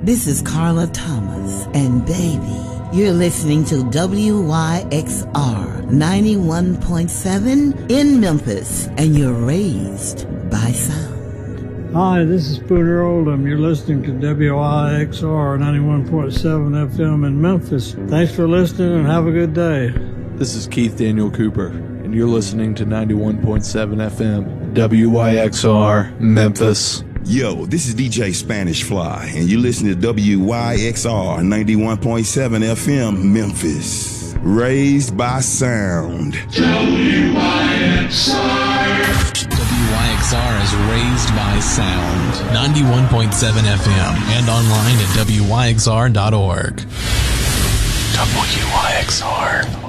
This is Carla Thomas, and baby, you're listening to WYXR 91.7 in Memphis, and you're raised by sound. Hi, this is Spooner Oldham. You're listening to WYXR 91.7 FM in Memphis. Thanks for listening and have a good day. This is Keith Daniel Cooper, and you're listening to 91.7 FM, WYXR, Memphis. Yo, this is DJ Spanish Fly, and you're listening to WYXR 91.7 FM, Memphis. Raised by sound. WYXR is raised by sound. 91.7 FM and online at WYXR.org. WYXR.